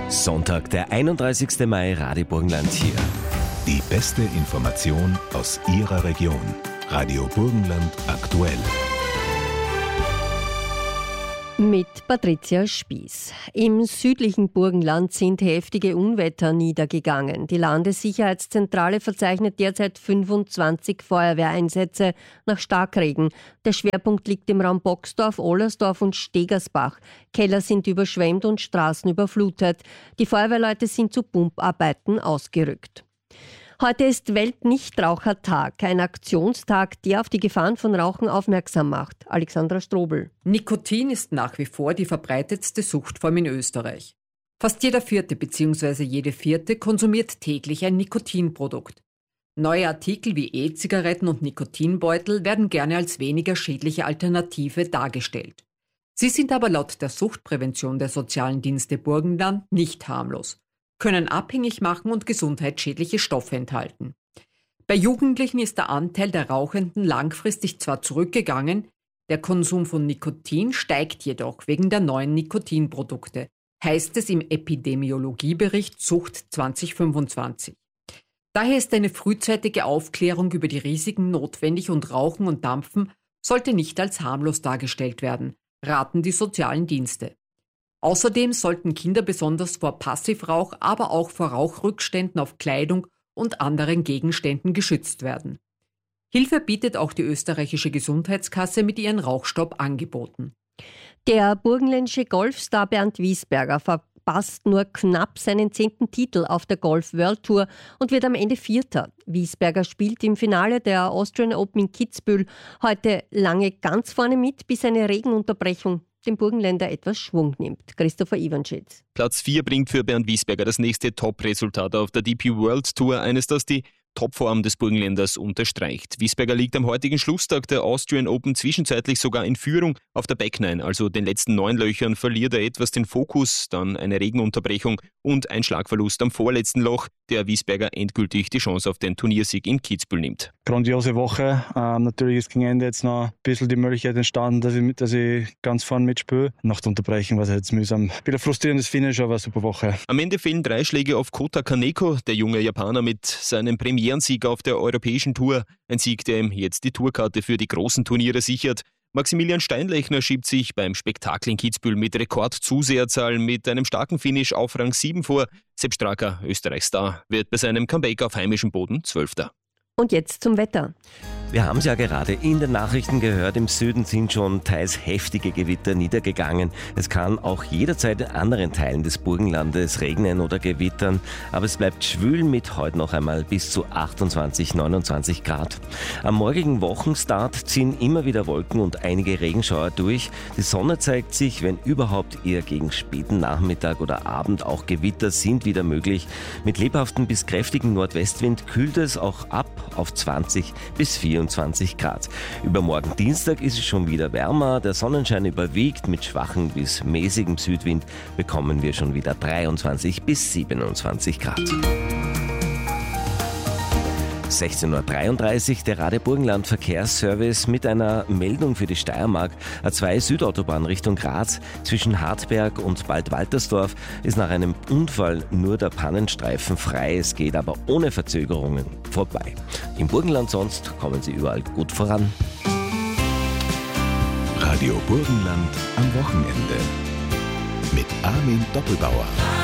Sonntag, der 31. Mai, Radio Burgenland hier. Die beste Information aus Ihrer Region. Radio Burgenland aktuell. Mit Patricia Spieß. Im südlichen Burgenland sind heftige Unwetter niedergegangen. Die Landessicherheitszentrale verzeichnet derzeit 25 Feuerwehreinsätze nach Starkregen. Der Schwerpunkt liegt im Raum Boxdorf, Ollersdorf und Stegersbach. Keller sind überschwemmt und Straßen überflutet. Die Feuerwehrleute sind zu Pumparbeiten ausgerückt. Heute ist Weltnichtrauchertag, ein Aktionstag, der auf die Gefahren von Rauchen aufmerksam macht. Alexandra Strobel. Nikotin ist nach wie vor die verbreitetste Suchtform in Österreich. Fast jeder Vierte bzw. jede Vierte konsumiert täglich ein Nikotinprodukt. Neue Artikel wie E-Zigaretten und Nikotinbeutel werden gerne als weniger schädliche Alternative dargestellt. Sie sind aber laut der Suchtprävention der sozialen Dienste Burgenland nicht harmlos, können abhängig machen und gesundheitsschädliche Stoffe enthalten. Bei Jugendlichen ist der Anteil der Rauchenden langfristig zwar zurückgegangen, der Konsum von Nikotin steigt jedoch wegen der neuen Nikotinprodukte, heißt es im Epidemiologiebericht Sucht 2025. Daher ist eine frühzeitige Aufklärung über die Risiken notwendig und Rauchen und Dampfen sollte nicht als harmlos dargestellt werden, raten die sozialen Dienste. Außerdem sollten Kinder besonders vor Passivrauch, aber auch vor Rauchrückständen auf Kleidung und anderen Gegenständen geschützt werden. Hilfe bietet auch die österreichische Gesundheitskasse mit ihren Rauchstopp-Angeboten. Der burgenländische Golfstar Bernd Wiesberger verpasst nur knapp seinen 10. Titel auf der Golf World Tour und wird am Ende Vierter. Wiesberger spielt im Finale der Austrian Open in Kitzbühel heute lange ganz vorne mit, bis eine Regenunterbrechung dem Burgenländer etwas Schwung nimmt. Christopher Iwanschitz. Platz 4 bringt für Bernd Wiesberger das nächste Top-Resultat auf der DP World Tour, eines, das die Topform des Burgenländers unterstreicht. Wiesberger liegt am heutigen Schlusstag der Austrian Open zwischenzeitlich sogar in Führung. Auf der Back 9, also den letzten 9 Löchern, verliert er etwas den Fokus, dann eine Regenunterbrechung und ein Schlagverlust am vorletzten Loch, der Wiesberger endgültig die Chance auf den Turniersieg in Kitzbühel nimmt. Grandiose Woche. Natürlich ist gegen Ende jetzt noch ein bisschen die Möglichkeit entstanden, dass ich ganz vorne mitspiele. Nach der Unterbrechung war es jetzt mühsam. Ein bisschen frustrierendes Finish, aber eine super Woche. Am Ende fehlen 3 Schläge auf Kota Kaneko, der junge Japaner mit seinem Premierensieg auf der europäischen Tour. Ein Sieg, der ihm jetzt die Tourkarte für die großen Turniere sichert. Maximilian Steinlechner schiebt sich beim Spektakel in Kitzbühel mit Rekordzuseherzahl mit einem starken Finish auf Rang 7 vor. Sepp Straker, Österreichs Star, wird bei seinem Comeback auf heimischem Boden 12. Und jetzt zum Wetter. Wir haben es ja gerade in den Nachrichten gehört, im Süden sind schon teils heftige Gewitter niedergegangen. Es kann auch jederzeit in anderen Teilen des Burgenlandes regnen oder gewittern, aber es bleibt schwül mit heute noch einmal bis zu 28, 29 Grad. Am morgigen Wochenstart ziehen immer wieder Wolken und einige Regenschauer durch. Die Sonne zeigt sich, wenn überhaupt, eher gegen späten Nachmittag oder Abend. Auch Gewitter sind wieder möglich. Mit lebhaftem bis kräftigem Nordwestwind kühlt es auch ab auf 20 bis 24 Grad. Übermorgen Dienstag ist es schon wieder wärmer, der Sonnenschein überwiegt, mit schwachem bis mäßigem Südwind bekommen wir schon wieder 23 bis 27 Grad. 16.33 Uhr, der Radio Burgenland Verkehrsservice mit einer Meldung für die Steiermark. A2 Südautobahn Richtung Graz zwischen Hartberg und Bad-Waltersdorf ist nach einem Unfall nur der Pannenstreifen frei. Es geht aber ohne Verzögerungen vorbei. Im Burgenland sonst kommen Sie überall gut voran. Radio Burgenland am Wochenende. Mit Armin Doppelbauer.